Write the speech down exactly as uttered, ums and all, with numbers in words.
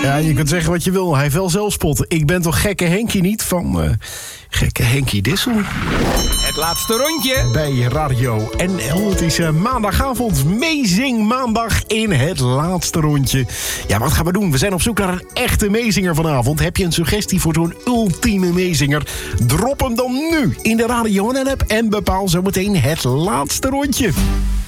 Ja, je kunt zeggen wat je wil. Hij heeft wel zelfspot. Ik ben toch gekke Henkie niet van uh, gekke Henkie Dissel. Het laatste rondje. Bij Radio N L. Het is uh, maandagavond. Meezing maandag in het laatste rondje. Ja, wat gaan we doen? We zijn op zoek naar een echte meezinger vanavond. Heb je een suggestie voor zo'n ultieme meezinger? Drop hem dan nu in de Radio N L app en bepaal zometeen het laatste rondje.